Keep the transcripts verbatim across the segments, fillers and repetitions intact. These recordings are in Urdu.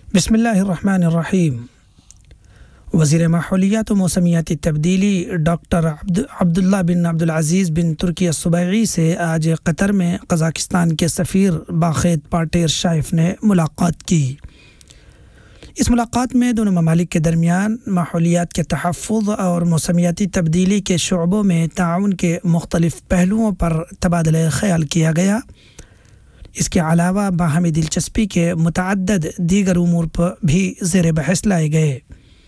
بسم اللہ الرحمن الرحیم۔ وزیر ماحولیات و موسمیاتی تبدیلی ڈاکٹر عبد عبداللہ بن عبدالعزیز بن ترکی الصبیغی سے آج قطر میں قزاقستان کے سفیر باخیت پارٹیر شائف نے ملاقات کی۔ اس ملاقات میں دونوں ممالک کے درمیان ماحولیات کے تحفظ اور موسمیاتی تبدیلی کے شعبوں میں تعاون کے مختلف پہلوؤں پر تبادلہ خیال کیا گیا۔ اس کے علاوہ باہمی دلچسپی کے متعدد دیگر امور پر بھی زیر بحث لائے گئے۔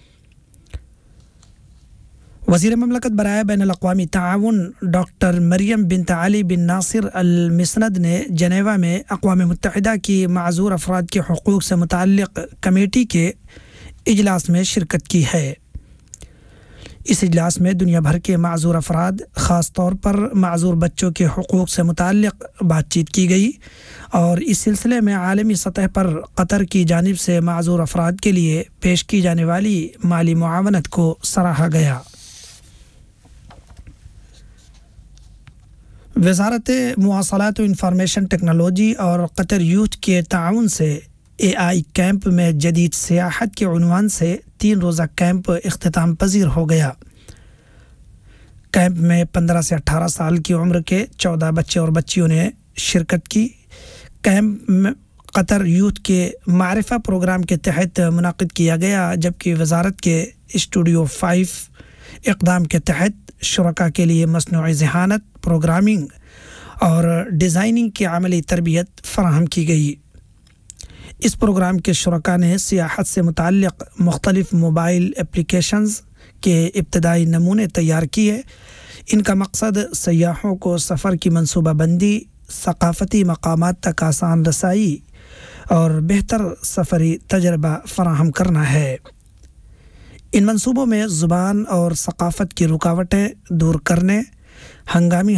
وزیر مملکت برائے بین الاقوامی تعاون ڈاکٹر مریم بنت علی بن ناصر المسند نے جنیوا میں اقوام متحدہ کی معذور افراد کے حقوق سے متعلق کمیٹی کے اجلاس میں شرکت کی ہے۔ اس اجلاس میں دنیا بھر کے معذور افراد، خاص طور پر معذور بچوں کے حقوق سے متعلق بات چیت کی گئی، اور اس سلسلے میں عالمی سطح پر قطر کی جانب سے معذور افراد کے لیے پیش کی جانے والی مالی معاونت کو سراہا گیا۔ وزارت مواصلات و انفارمیشن ٹیکنالوجی اور قطر یوتھ کے تعاون سے اے آئی کیمپ میں جدید سیاحت کے عنوان سے تین روزہ کیمپ اختتام پذیر ہو گیا۔ کیمپ میں پندرہ سے اٹھارہ سال کی عمر کے چودہ بچے اور بچیوں نے شرکت کی۔ کیمپ میں قطر یوتھ کے معرفہ پروگرام کے تحت منعقد کیا گیا، جبکہ وزارت کے اسٹوڈیو فائیو اقدام کے تحت شرکاء کے لیے مصنوعی ذہانت، پروگرامنگ اور ڈیزائننگ کی عملی تربیت فراہم کی گئی۔ اس پروگرام کے شرکاء نے سیاحت سے متعلق مختلف موبائل اپلیکیشنز کے ابتدائی نمونے تیار کیے۔ ان کا مقصد سیاحوں کو سفر کی منصوبہ بندی، ثقافتی مقامات تک آسان رسائی اور بہتر سفری تجربہ فراہم کرنا ہے۔ ان منصوبوں میں زبان اور ثقافت کی رکاوٹیں دور کرنے، ہنگامی